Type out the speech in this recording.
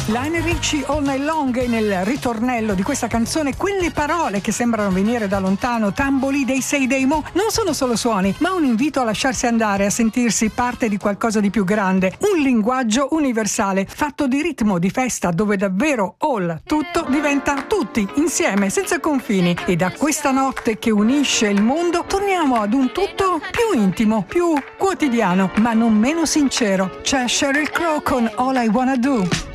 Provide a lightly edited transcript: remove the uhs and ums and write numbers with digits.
Lionel Richie All Night Long, e nel ritornello di questa canzone quelle parole che sembrano venire da lontano, Tamboli dei Sei dei Mo, non sono solo suoni, ma un invito a lasciarsi andare, a sentirsi parte di qualcosa di più grande, un linguaggio universale, fatto di ritmo, di festa, dove davvero all, tutto diventa tutti, insieme, senza confini. E da questa notte che unisce il mondo torniamo ad un tutto più intimo, più quotidiano, ma non meno sincero. C'è Sheryl Crow con All I Wanna Do.